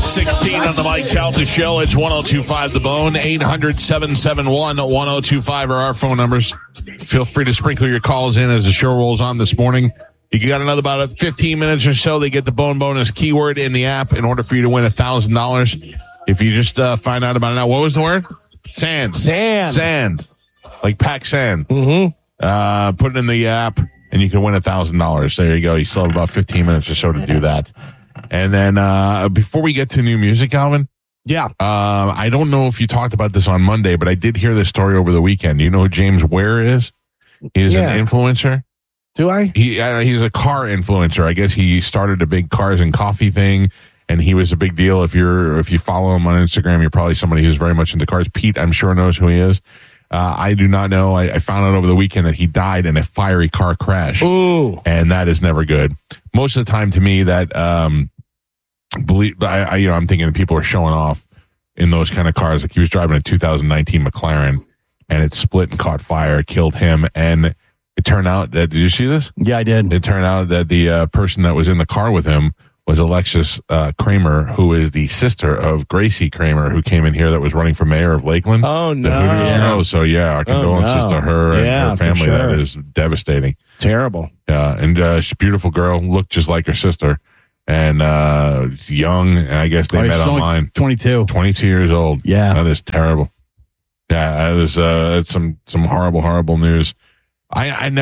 8:16 on the Mike Calta Show. It's 102.5 The Bone. 800-771-1025 are our phone numbers. Feel free to sprinkle your calls in as the show rolls on this morning. You got another about 15 minutes or so. They get the Bone Bonus keyword in the app in order for you to win $1,000. If you just find out about it now. What was the word? Sand. Like pack sand. Mm-hmm. Put it in the app, and you can win $1,000. There you go. You still have about 15 minutes or so to do that. And then before we get to new music, Alvin. Yeah. I don't know if you talked about this on Monday, but I did hear this story over the weekend. You know who James Ware is? He's an influencer. Do I? He's a car influencer. I guess he started a big cars and coffee thing, and he was a big deal. If you follow him on Instagram, you're probably somebody who's very much into cars. Pete, I'm sure, knows who he is. I do not know. I found out over the weekend that he died in a fiery car crash. Ooh. And that is never good. Most of the time, to me, that I'm thinking people are showing off in those kind of cars. Like he was driving a 2019 McLaren, and it split and caught fire, killed him, and it turned out that, did you see this? Yeah, I did. It turned out that the person that was in the car with him was Alexis Kramer, who is the sister of Gracie Kramer, who came in here that was running for mayor of Lakeland. Oh, no. The Hooters girl. So, our condolences to her and her family. Sure. That is devastating. Terrible. Yeah, and she's a beautiful girl, looked just like her sister, and young, and I guess they met online. 22 years old. Yeah. That is terrible. Yeah, that is some horrible, horrible news. Every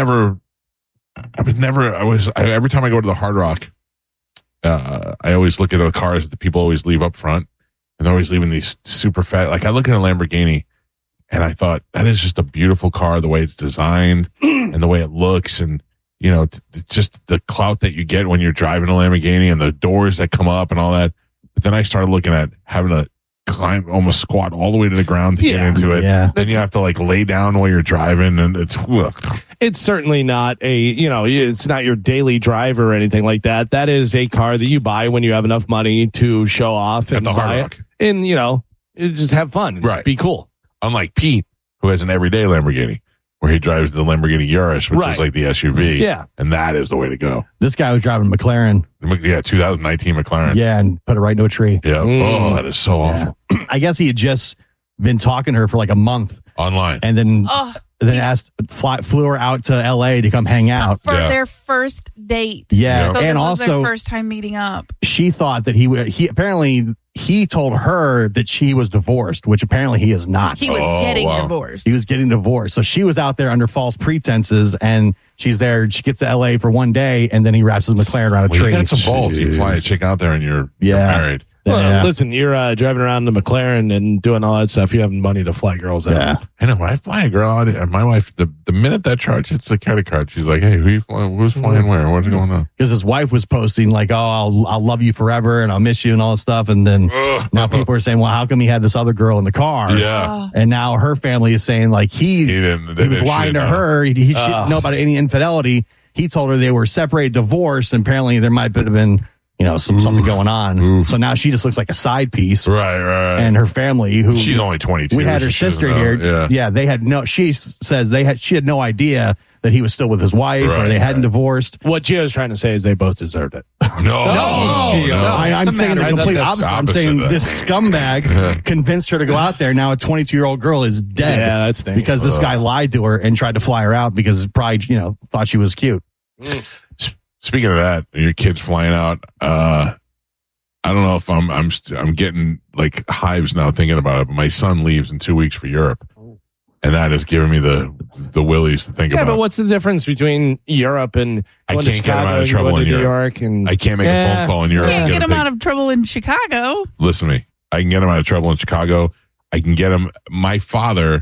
time I go to the Hard Rock, I always look at the cars that the people always leave up front, and they're always leaving these super fat. Like I look at a Lamborghini, and I thought that is just a beautiful car, the way it's designed and the way it looks, and just the clout that you get when you're driving a Lamborghini and the doors that come up and all that. But then I started looking at having to climb, almost squat all the way to the ground to get into it. Yeah. Then you have to like lay down while you're driving, and it's certainly not it's not your daily drive or anything like that. That is a car that you buy when you have enough money to show off and at the Hard Rock. And just have fun. Right. Be cool. Unlike Pete, who has an everyday Lamborghini, where he drives the Lamborghini Yaris, which is like the SUV. Yeah. And that is the way to go. This guy was driving a McLaren. Yeah, 2019 McLaren. Yeah, and put it right into a tree. Yeah. Oh, that is so awful. I guess he had just been talking to her for like a month. Online. And then flew her out to L.A. to come hang out. For their first date. Yeah. So and this was also, their first time meeting up. She thought that he told her that she was divorced, which apparently he is not. He was getting divorced. He was getting divorced. So she was out there under false pretenses, and she's there. She gets to L.A. for one day, and then he wraps his McLaren around a tree. You got some balls. You fly a chick out there, and you're married. Well, listen, you're driving around the McLaren and doing all that stuff. You have money to fly girls out. Yeah. I know. When I fly a girl out, and my wife, the minute that charge hits the credit card, she's like, hey, who's flying where? What's going on? Because his wife was posting like, oh, I'll love you forever and I'll miss you and all that stuff. And then now people are saying, well, how come he had this other girl in the car? Yeah. And now her family is saying like he was lying to her. He didn't know about any infidelity. He told her they were separated, divorced, and apparently there might have been something going on. Oof. So now she just looks like a side piece. Right. And her family, who she's only 22. We had her sister here. Yeah, they had she says she had no idea that he was still with his wife or they hadn't divorced. What Gio's trying to say is they both deserved it. No. I'm saying the complete opposite. I'm saying this scumbag convinced her to go out there. Now a 22-year-old girl is dead. Yeah, that's dangerous. Because this guy lied to her and tried to fly her out because pride, thought she was cute. Speaking of that, your kids flying out. I don't know if I'm getting like hives now thinking about it. But my son leaves in 2 weeks for Europe, and that is giving me the willies to think about. Yeah, but what's the difference between Europe and I can't get him out of trouble in New Europe. York? And I can't make a phone call in Europe. You can't get him out of trouble in Chicago. Listen to me. I can get him out of trouble in Chicago. I can get him. My father.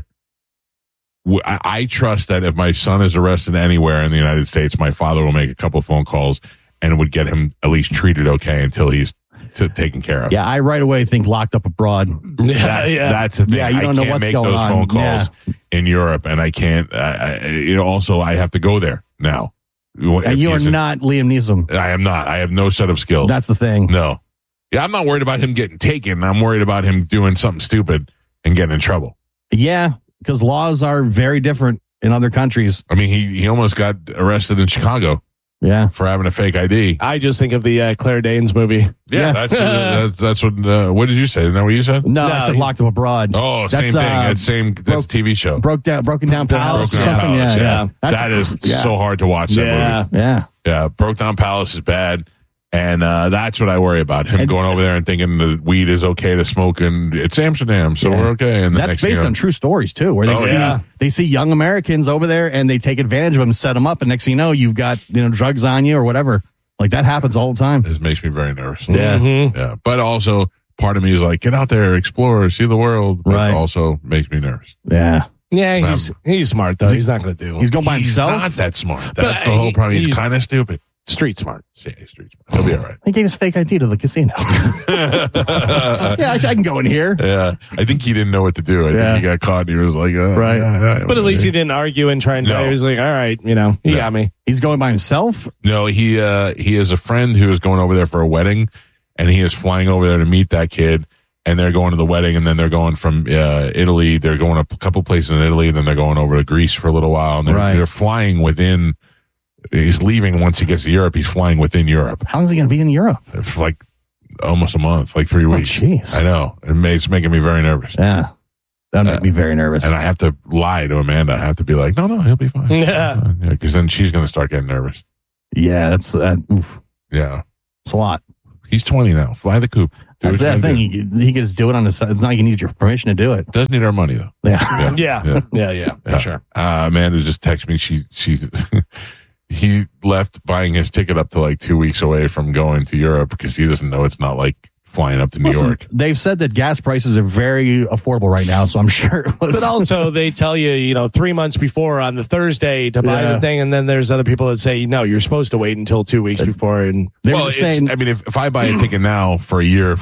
I trust that if my son is arrested anywhere in the United States, my father will make a couple phone calls and would get him at least treated okay until he's taken care of. Yeah, I right away think locked up abroad. That's the thing. Yeah, you don't know what's going on. I can't make those phone calls in Europe, and I can't. Also, I have to go there now. And you are not Liam Neeson. I am not. I have no set of skills. That's the thing. No. Yeah, I'm not worried about him getting taken. I'm worried about him doing something stupid and getting in trouble. Yeah. Because laws are very different in other countries. I mean, he almost got arrested in Chicago. Yeah. for having a fake ID. I just think of the Claire Danes movie. Yeah, that's what did you say? Isn't that what you said? No, I said Locked Up Abroad. Oh, same thing. That's TV show. Broken Down Palace. Broken Down Palace, Yeah. That is so hard to watch that movie. Yeah. Broke Down Palace is bad. And that's what I worry about. Him going over there and thinking the weed is okay to smoke, and it's Amsterdam, so we're okay. And that's based on true stories too, where they see young Americans over there and they take advantage of them, set them up, and next thing you know, you've got drugs on you or whatever. Like that happens all the time. This makes me very nervous. Yeah, yeah. But also, part of me is like, get out there, explore, see the world. But also makes me nervous. Yeah. Yeah, he's smart though. He's not going to do. He's going by himself. He's not that smart. That's the whole problem. He's kind of stupid. Street smart. Yeah, street smart. He'll be all right. He gave his fake ID to the casino. Yeah, I can go in here. Yeah, I think he didn't know what to do. I think he got caught and he was like, right. But at least he didn't argue and try and he was like, all right, he got me. He's going by himself? No, he has a friend who is going over there for a wedding, and he is flying over there to meet that kid. And they're going to the wedding, and then they're going from Italy. They're going a couple places in Italy, then they're going over to Greece for a little while. And they're flying within. He's leaving once he gets to Europe. He's flying within Europe. How long is he going to be in Europe? For like almost a month, like 3 weeks. Jeez. I know. It's making me very nervous. Yeah. That would make me very nervous. And I have to lie to Amanda. I have to be like, no, he'll be fine. Yeah. Because then she's going to start getting nervous. Yeah, that's oof. Yeah. It's a lot. He's 20 now. Fly the coop. That's that thing. He can just do it on the side. It's not like he needs your permission to do it. Does need our money though. Yeah. For sure. Amanda just texted me. He left buying his ticket up to like 2 weeks away from going to Europe because he doesn't know it's not like flying up to New York. They've said that gas prices are very affordable right now, so I'm sure it was. But also, they tell you, 3 months before on the Thursday to buy the thing, and then there's other people that say, no, you're supposed to wait until 2 weeks before. And saying, if I buy a ticket now for a year